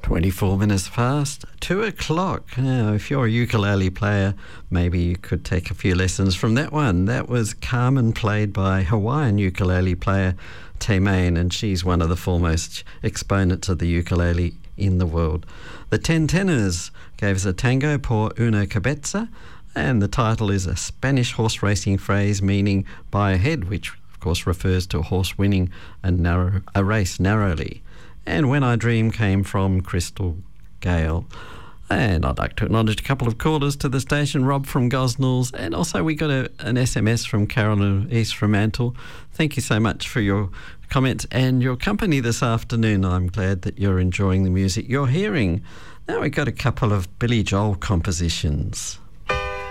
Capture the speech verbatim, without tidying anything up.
twenty-four minutes past two o'clock. Now, if you're a ukulele player, maybe you could take a few lessons from that one. That was Carmen, played by Hawaiian ukulele player Te Main, and she's one of the foremost exponents of the ukulele in the world. The Ten Tenors gave us a tango por una cabeza, and the title is a Spanish horse racing phrase meaning by a head, which of course refers to a horse winning a, narrow, a race narrowly. And When I Dream came from Crystal Gale. And I'd like to acknowledge a couple of callers to the station, Rob from Gosnells, and also we got a, an S M S from Carolyn East Fremantle. Thank you so much for your comments and your company this afternoon. I'm glad that you're enjoying the music you're hearing. Now we've got a couple of Billy Joel compositions.